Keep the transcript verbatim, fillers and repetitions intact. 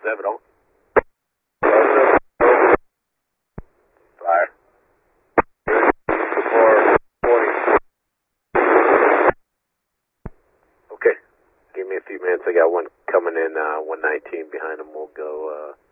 seven oh. Fire. four forty. Okay. Give me a few minutes. I got one coming in, uh, one nineteen behind him. We'll go, uh,